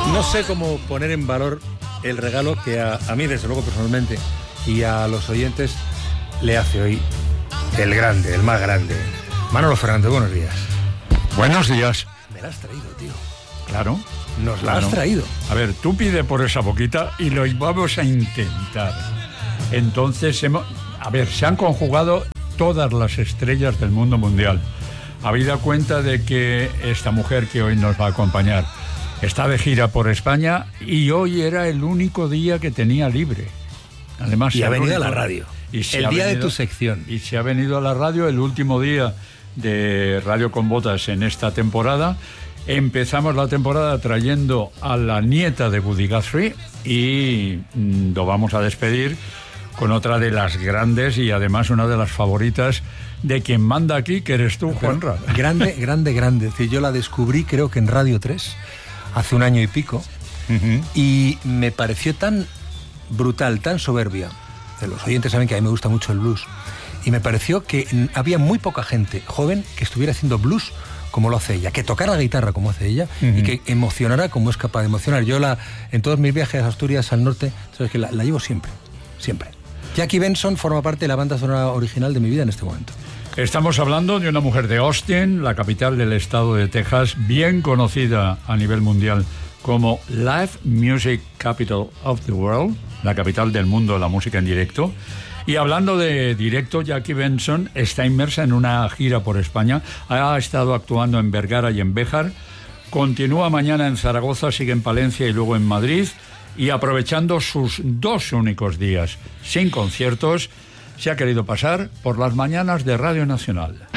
No sé cómo poner en valor el regalo que a mí, desde luego, personalmente, y a los oyentes le hace hoy el grande, el más grande. Manolo Fernández, buenos días. Buenos días. Me la has traído, tío. Claro. Nos la has traído. A ver, tú pide por esa boquita y lo vamos a intentar. Entonces, se han conjugado todas las estrellas del mundo mundial. Habida cuenta de que esta mujer que hoy nos va a acompañar está de gira por España y hoy era el único día que tenía libre. Además, y ha venido a la radio. El día de tu sección. Y se ha venido a la radio el último día de Radio con Botas en esta temporada. Empezamos la temporada trayendo a la nieta de Woody Guthrie y lo vamos a despedir con otra de las grandes y además una de las favoritas de quien manda aquí, que eres tú, Juanra. Grande, grande, grande. Es decir, yo la descubrí creo que en Radio 3 hace un año y pico, y me pareció tan brutal, tan soberbia. Los oyentes saben que a mí me gusta mucho el blues, y me pareció que había muy poca gente joven que estuviera haciendo blues como lo hace ella, que tocara la guitarra como hace ella, y que emocionara como es capaz de emocionar. Yo en todos mis viajes a Asturias, al norte, sabes que la llevo siempre, siempre. Jackie Benson forma parte de la banda sonora original de mi vida en este momento. Estamos hablando de una mujer de Austin, la capital del estado de Texas, bien conocida a nivel mundial como Live Music Capital of the World, la capital del mundo de la música en directo. Y hablando de directo, Jackie Benson está inmersa en una gira por España. Ha estado actuando en Vergara y en Béjar. Continúa mañana en Zaragoza, sigue en Palencia y luego en Madrid. Y aprovechando sus 2 únicos días sin conciertos, se ha querido pasar por las mañanas de Radio Nacional.